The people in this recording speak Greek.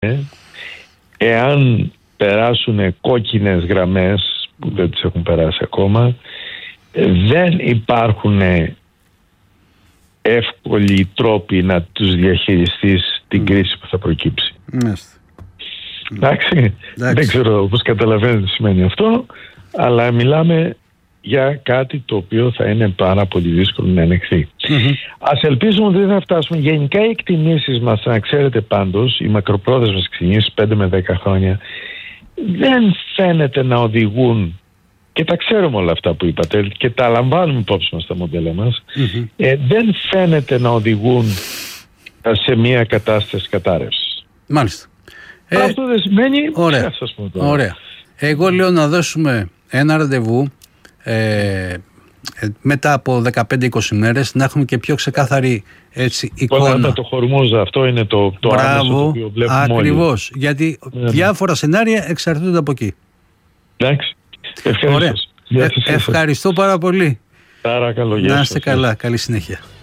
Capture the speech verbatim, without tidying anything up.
εάν περάσουν κόκκινες γραμμές που δεν τις έχουν περάσει ακόμα, δεν υπάρχουν εύκολοι τρόποι να τους διαχειριστείς την κρίση που θα προκύψει. Μάλιστα. Εντάξει, δεν ξέρω πώς καταλαβαίνετε τι σημαίνει αυτό, αλλά μιλάμε για κάτι το οποίο θα είναι πάρα πολύ δύσκολο να ελεγχθεί. Mm-hmm. Ας ελπίσουμε ότι δεν θα φτάσουμε. Γενικά οι εκτιμήσεις μας, να ξέρετε πάντως, οι μακροπρόθεσμες εκτιμήσεις πέντε με δέκα χρόνια δεν φαίνεται να οδηγούν, και τα ξέρουμε όλα αυτά που είπατε και τα λαμβάνουμε υπόψη μας στα μοντέλα μας, mm-hmm. ε, δεν φαίνεται να οδηγούν σε μια κατάσταση κατάρρευσης. Μάλιστα. Αυτό ε, δεν σημαίνει. Ωραία. Σας πω ωραία. Εγώ λέω να δώσουμε ένα ραντεβού ε, μετά από δεκαπέντε είκοσι μέρες, να έχουμε και πιο ξεκάθαρη έτσι, εικόνα. Με το Χορμούζ, αυτό είναι το, το άμεσο το οποίο βλέπουμε όλοι. Ακριβώς, γιατί yeah. διάφορα σενάρια εξαρτούνται από εκεί. Εντάξει. Ευχαριστώ. Ε, ευχαριστώ πάρα πολύ. Παρακαλώ, να είστε καλά. Καλή συνέχεια.